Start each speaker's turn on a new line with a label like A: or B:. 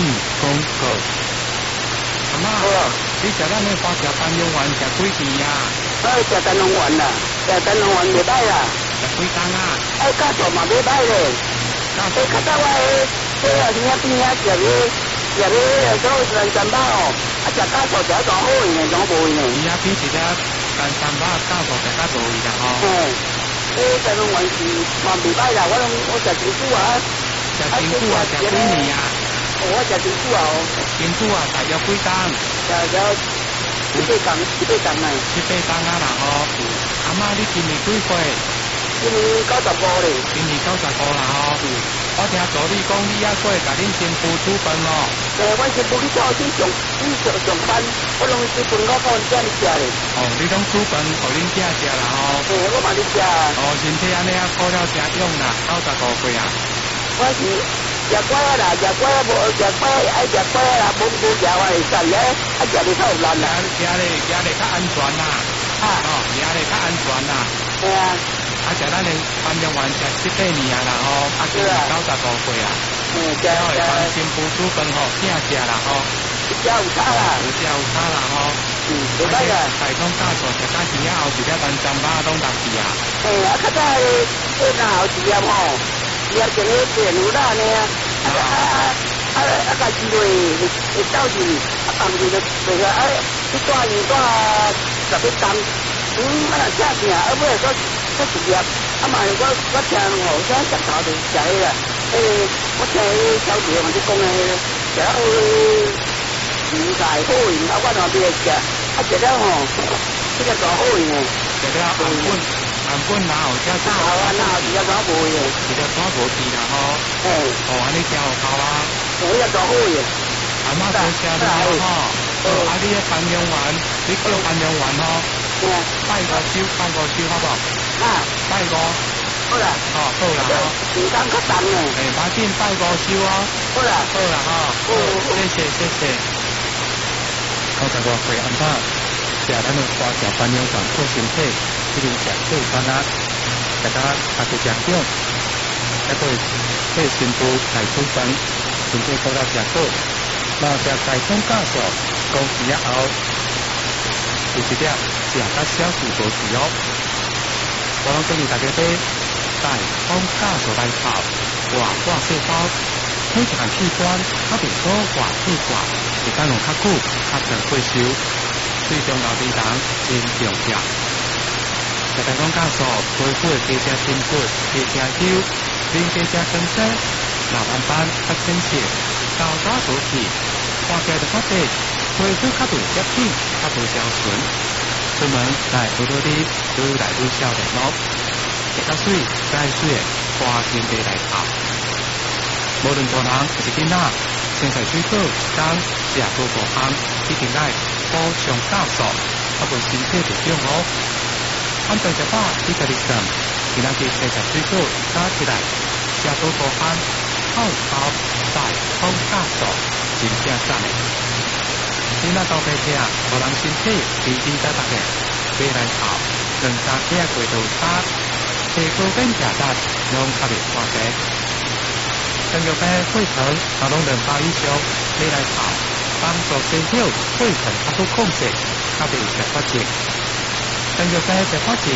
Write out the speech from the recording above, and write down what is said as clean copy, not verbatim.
A: 公告。阿妈，你食咱的花甲斑龙丸食几天呀？
B: 食斑龙丸啦，食斑龙丸袂歹啦。
A: 食几工啊？
B: 教授嘛袂歹咧。较早我兄弟边食做人参包哦，食教授食大好呢，拢无呢。
A: 伊边一只人参包教授食较无伊啦吼。
B: 斑龙丸是嘛袂歹啦，我食真久啊。
A: 食真久啊，食几年啊？
B: 我食真久啊。
A: 真久啊，大约几工？
B: 大约7、8工啊。7、8工
A: 啊啦吼。阿妈，你今年几岁？
B: 今年95咧。
A: 今年95啦吼。我听助理讲，你还过甲恁新妇煮饭哦。
B: 我新妇去做上班，我拢煮饭我帮囝哩食咧。
A: 你拢煮饭互恁囝食啦吼。
B: 我嘛哩食。
A: 身体安尼啊好了真勇啦，95岁啊。
B: 我是食乖啦，食乖爱食乖啦，无食我会瘦咧，食哩较有力啦。
A: 食咧较安全啦。食咧较安全啦。
B: 对啊。
A: 食咱的斑龙丸食7、8年啊啦吼，今年95岁啊。
B: 食
A: 会帮新妇煮饭吼，囝食啦吼。
B: 有差啦。
A: 有差啦吼。
B: 袂歹啦。
A: 大通教授食到时啊后一粒人参包拢落去啊。
B: 较早后一粒吼，一个电牛奶呢，家己会走去，放去就这个去带10个担。正正，尾个一粒，嘛我听吼，啥石头就食迄个，我听小姐嘛就讲食了牛奶好用，我那边食，食了吼，这个大好用。
A: 食了含粉哪有遮大？
B: 哪有这个大无用？
A: 这个大无甜啦吼。安尼真有效啊。
B: 这个大好用。
A: 阿妈多谢你吼。你的斑龙丸，你叫斑龙丸吼。拜5收好不好？拜5。
B: 好啦。
A: 好啦吼。
B: 时间较长呢。
A: 马紧拜5收哦。
B: 好啦
A: 哈。谢谢。95岁阿妈，食咱的花甲斑龙丸做身体，一定食对方啊，大家也是强壮，还可以替新妇来煮饭，身体做到真好。那食大通教授讲时啊后，有一点食到小事无事哦。我拢建议大家买大通教授来泡，活化细胞，每一项器官它变做活气化，会当用较久、较长退休，对中老年人真重要。大通教授恢复加加新骨、加加油，并加加增生，老斑斑较清澈，高大无气，看起来就较白，皮肤较无接紧，较无焦醇。出门来多多哩，愈来愈少年咯。食到水、再水的花天地来泡。无论大人还是囡仔，青菜水果当食多5项，一定爱补充酵素，啊袂身体就重哦。按照食饱你家己算，今仔日青菜水果加起来食多5项，泡大通酵素，真正赞的。囡仔到白吃，无人身体肥肥大大嘅，买来泡，2、3日过度差，皮肤变假大，拢较袂破病。生肉病血糖也拢200以上，买来泡，帮助身体血糖较好控制，较袂食发症。生肉病食发症